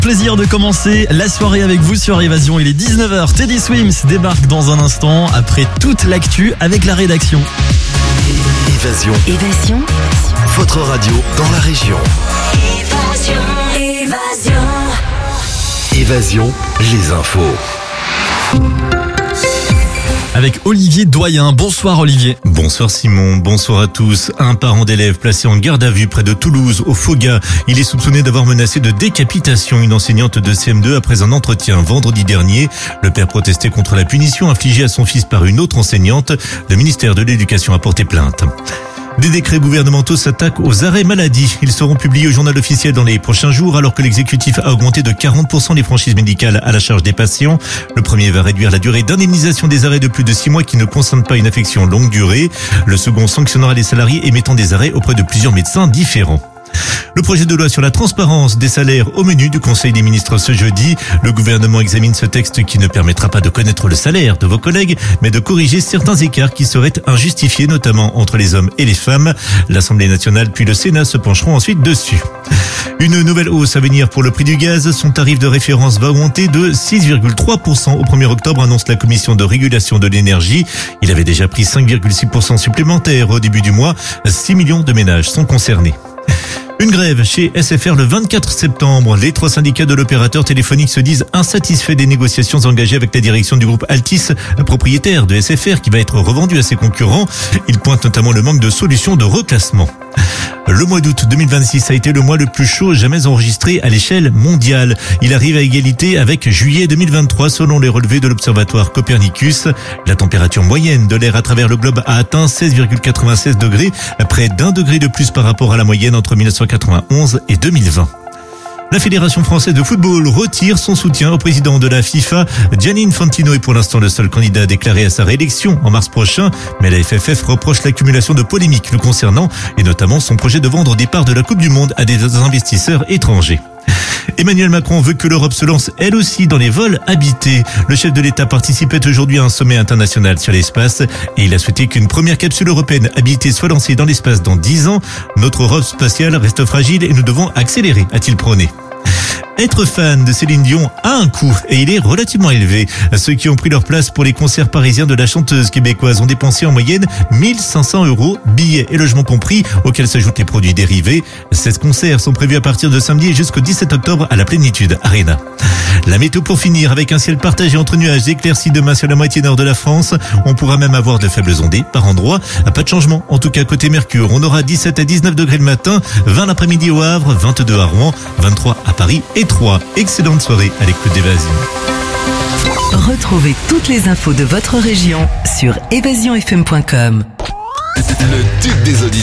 Plaisir de commencer la soirée avec vous sur Évasion. Il est 19h. Teddy Swims débarque dans un instant après toute l'actu avec la rédaction. Évasion. Votre radio dans la région. Évasion, les infos. Avec Olivier Doyen. Bonsoir Olivier. Bonsoir Simon, bonsoir à tous. Un parent d'élève placé en garde à vue près de Toulouse, au Foga. Il est soupçonné d'avoir menacé de décapitation une enseignante de CM2 après un entretien vendredi dernier. Le père protestait contre la punition infligée à son fils par une autre enseignante. Le ministère de l'Éducation a porté plainte. Des décrets gouvernementaux s'attaquent aux arrêts maladie. Ils seront publiés au journal officiel dans les prochains jours alors que l'exécutif a augmenté de 40% les franchises médicales à la charge des patients. Le premier va réduire la durée d'indemnisation des arrêts de plus de 6 mois qui ne concernent pas une affection longue durée. Le second sanctionnera les salariés émettant des arrêts auprès de plusieurs médecins différents. Le projet de loi sur la transparence des salaires au menu du Conseil des ministres ce jeudi. Le gouvernement examine ce texte qui ne permettra pas de connaître le salaire de vos collègues, mais de corriger certains écarts qui seraient injustifiés, notamment entre les hommes et les femmes. L'Assemblée nationale puis le Sénat se pencheront ensuite dessus. Une nouvelle hausse à venir pour le prix du gaz. Son tarif de référence va augmenter de 6,3% au 1er octobre, annonce la Commission de régulation de l'énergie. Il avait déjà pris 5,6% supplémentaires au début du mois. 6 millions de ménages sont concernés. Une grève chez SFR le 24 septembre. Les 3 syndicats de l'opérateur téléphonique se disent insatisfaits des négociations engagées avec la direction du groupe Altis, propriétaire de SFR qui va être revendu à ses concurrents. Ils pointent notamment le manque de solutions de reclassement. Le mois d'août 2026 a été le mois le plus chaud jamais enregistré à l'échelle mondiale. Il arrive à égalité avec juillet 2023 selon les relevés de l'observatoire Copernicus. La température moyenne de l'air à travers le globe a atteint 16,96 degrés, près d'1 degré de plus par rapport à la moyenne entre 1991 et 2020. La Fédération française de football retire son soutien au président de la FIFA. Gianni Infantino est pour l'instant le seul candidat déclaré à sa réélection en mars prochain. Mais la FFF reproche l'accumulation de polémiques le concernant et notamment son projet de vendre des parts de la Coupe du Monde à des investisseurs étrangers. Emmanuel Macron veut que l'Europe se lance elle aussi dans les vols habités. Le chef de l'État participait aujourd'hui à un sommet international sur l'espace et il a souhaité qu'une première capsule européenne habitée soit lancée dans l'espace dans 10 ans. Notre Europe spatiale reste fragile et nous devons accélérer, a-t-il prôné. Être fan de Céline Dion a un coût et il est relativement élevé. Ceux qui ont pris leur place pour les concerts parisiens de la chanteuse québécoise ont dépensé en moyenne 1500 €, billets et logements compris, auxquels s'ajoutent les produits dérivés. 16 concerts sont prévus à partir de samedi et jusqu'au 17 octobre à la Plénitude Arena. La météo pour finir avec un ciel partagé entre nuages et éclaircies demain sur la moitié nord de la France. On pourra même avoir de faibles ondées par endroits. Pas de changement, en tout cas côté Mercure. On aura 17 à 19 degrés le matin, 20 l'après-midi au Havre, 22 à Rouen, 23 à Paris et 3. Excellente soirée à l'écoute d'Évasion. Retrouvez toutes les infos de votre région sur évasionfm.com. Le tube des auditeurs.